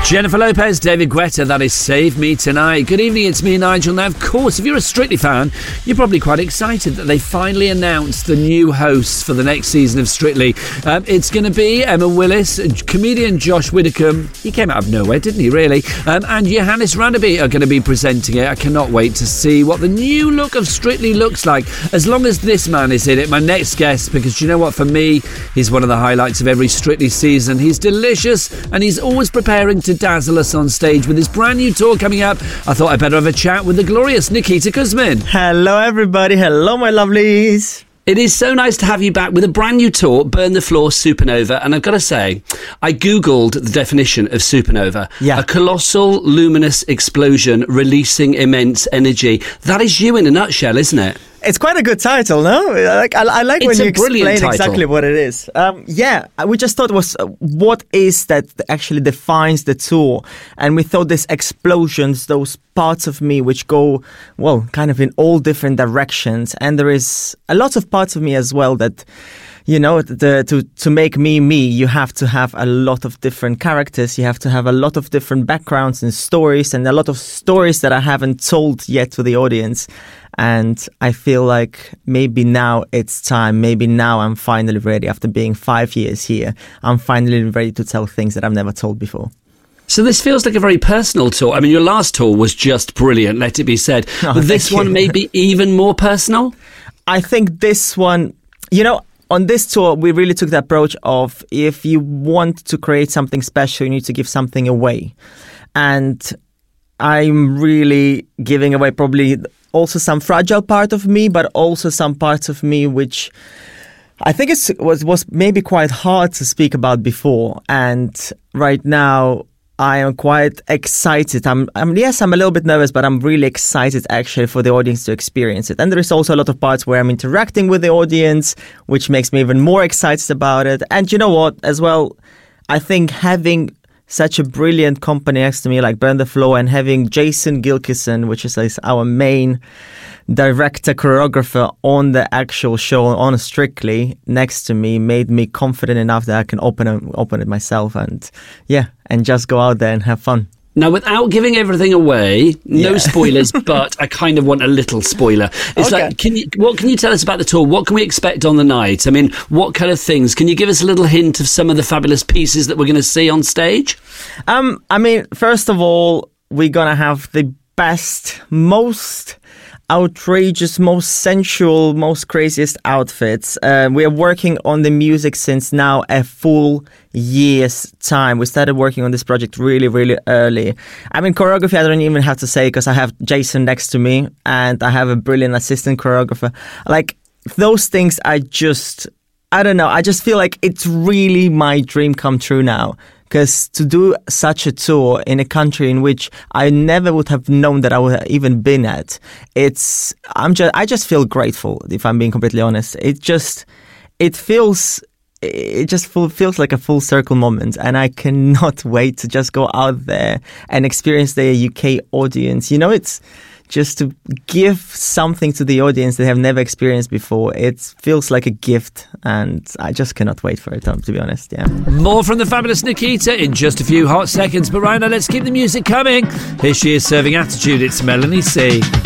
Jennifer Lopez, David Guetta, that is Save Me Tonight. Good evening, it's me, Nigel. Now, of course, if you're a Strictly fan, you're probably quite excited that they finally announced the new hosts for the next season of Strictly. It's going to be Emma Willis, comedian Josh Widdicombe. He came out of nowhere, didn't he, really? And Johannes Radaby are going to be presenting it. I cannot wait to see what the new look of Strictly looks like. As long as this man is in it, my next guest, because you know what, for me, he's one of the highlights of every Strictly season. He's delicious, and he's always preparing to dazzle us on stage with his brand new tour coming up. I thought I'd better have a chat with the glorious Nikita Kuzmin. Hello everybody, hello my lovelies. It is so nice to have you back with a brand new tour, Burn the Floor Supernova. And I've got to say, I Googled the definition of supernova. Yeah. A colossal luminous explosion releasing immense energy. That is you in a nutshell, isn't it? It's quite a good title, no? I like when you explain exactly what it is. We just thought it was what is that actually defines the tour. And we thought these explosions, those parts of me which go, well, kind of in all different directions. And there is a lot of parts of me as well that, you know, to make me, you have to have a lot of different characters. You have to have a lot of different backgrounds and stories, and a lot of stories that I haven't told yet to the audience. And I feel like maybe now it's time. Maybe now I'm finally ready. After being 5 years here, I'm finally ready to tell things that I've never told before. So this feels like a very personal tour. I mean, your last tour was just brilliant, let it be said. But this one may be even more personal? I think this one, you know, on this tour, we really took the approach of if you want to create something special, you need to give something away. And I'm really giving away probably also some fragile part of me, but also some parts of me which I think was maybe quite hard to speak about before. And right now I am quite excited. I'm a little bit nervous, but I'm really excited actually for the audience to experience it. And there is also a lot of parts where I'm interacting with the audience, which makes me even more excited about it. And you know what, as well, I think having such a brilliant company next to me like Burn the Floor, and having Jason Gilkison, which is our main director, choreographer on the actual show, on Strictly, next to me, made me confident enough that I can open it myself and just go out there and have fun. Now, without giving everything away, no spoilers, but I kind of want a little spoiler. It's okay. Like, what can you tell us about the tour? What can we expect on the night? I mean, what kind of things? Can you give us a little hint of some of the fabulous pieces that we're going to see on stage? I mean, first of all, we're going to have the best, most outrageous, most sensual, most craziest outfits. We are working on the music since now a full year's time. We started working on this project really, really early. I mean, choreography, I don't even have to say, because I have Jason next to me and I have a brilliant assistant choreographer. Like, those things I don't know. I just feel like it's really my dream come true now. Because to do such a tour in a country in which I never would have known that I would have even been at, I just feel grateful, if I'm being completely honest. It just feels like a full circle moment, and I cannot wait to just go out there and experience the UK audience. You know, it's just to give something to the audience they have never experienced before. It feels like a gift, and I just cannot wait for it, to be honest. Yeah. More from the fabulous Nikita in just a few hot seconds, but right now let's keep the music coming. Here she is serving attitude. It's Melanie C.